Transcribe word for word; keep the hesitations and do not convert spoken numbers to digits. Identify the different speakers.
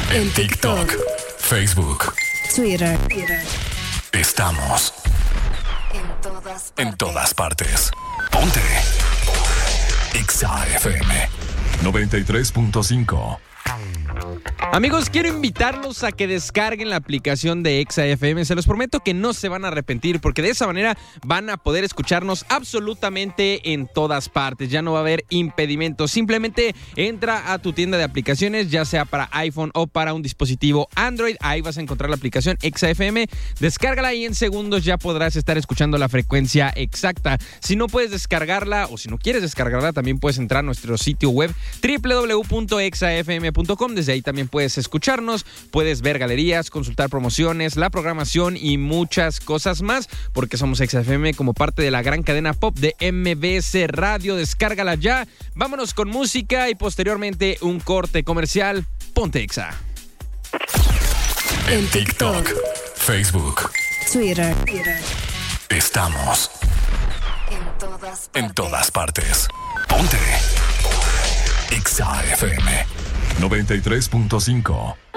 Speaker 1: En TikTok, Facebook,
Speaker 2: Twitter.
Speaker 1: Estamos
Speaker 2: En todas partes.
Speaker 1: en todas partes. Ponte Exa F M noventa y tres punto cinco.
Speaker 3: Amigos, quiero invitarlos a que descarguen la aplicación de Exa F M. Se los prometo que no se van a arrepentir, porque de esa manera van a poder escucharnos absolutamente en todas partes. Ya no va a haber impedimentos. Simplemente entra a tu tienda de aplicaciones, ya sea para iPhone o para un dispositivo Android. Ahí vas a encontrar la aplicación Exa F M. Descárgala y en segundos ya podrás estar escuchando la frecuencia exacta. Si no puedes descargarla o si no quieres descargarla, también puedes entrar a nuestro sitio web doble u doble u doble u punto exa f m punto com. Desde ahí también puedes escucharnos, puedes ver galerías, consultar promociones, la programación y muchas cosas más, porque somos Exa F M como parte de la gran cadena pop de M B S Radio. Descárgala ya. Vámonos con música y posteriormente un corte comercial. Ponte Exa.
Speaker 1: En TikTok, Facebook,
Speaker 2: Twitter.
Speaker 1: estamos
Speaker 2: En todas partes.
Speaker 1: en todas partes. Ponte Exa F M noventa y tres punto cinco.